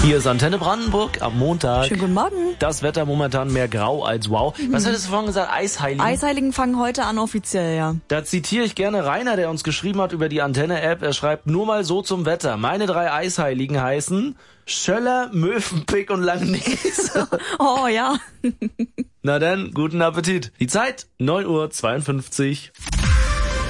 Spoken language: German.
Hier ist Antenne Brandenburg am Montag. Schönen guten Morgen. Das Wetter momentan mehr grau als wow. Was hattest du vorhin gesagt? Eisheiligen? Eisheiligen fangen heute an offiziell, ja. Da zitiere ich gerne Rainer, der uns geschrieben hat über die Antenne-App. Er schreibt nur mal so zum Wetter. Meine 3 Eisheiligen heißen Schöller, Mövenpick und Langnese. Oh ja. Na dann, guten Appetit. Die Zeit 9:52 Uhr.